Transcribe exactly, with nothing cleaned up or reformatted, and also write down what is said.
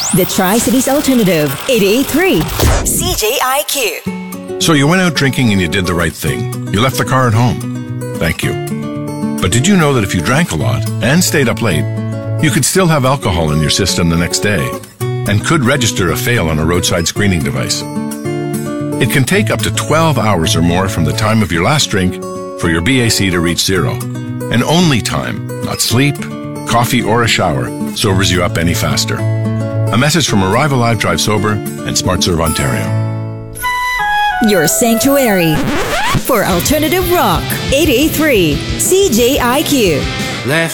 The Tri-Cities Alternative, eighty-eight point three C J I Q. So you went out drinking and you did the right thing. You left the car at home. Thank you. But did you know that if you drank a lot and stayed up late, you could still have alcohol in your system the next day and could register a fail on a roadside screening device? It can take up to twelve hours or more from the time of your last drink for your B A C to reach zero. And only time, not sleep, coffee, or a shower, sobers you up any faster. A message from Arrive Alive, Drive Sober and SmartServe Ontario. Your sanctuary for alternative rock, eighty-eight point three C J I Q. Left